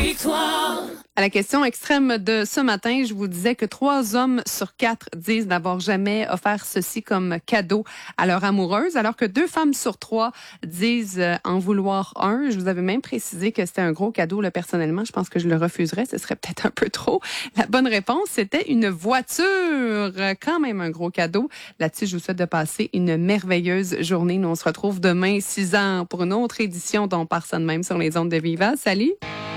victoire. À la question extrême de ce matin, je vous disais que 3 hommes sur 4 disent n'avoir jamais offert ceci comme cadeau à leur amoureuse, alors que 2 femmes sur 3 disent en vouloir un. Je vous avais même précisé que c'était un gros cadeau. Là, personnellement, je pense que je le refuserais. Ce serait peut-être un peu trop. La bonne réponse, c'était une voiture. Quand même un gros cadeau. Là-dessus, je vous souhaite de passer une merveilleuse journée. Nous, on se retrouve demain, 6 ans, pour une autre édition dont On part ça de même sur les ondes de Viva. Salut!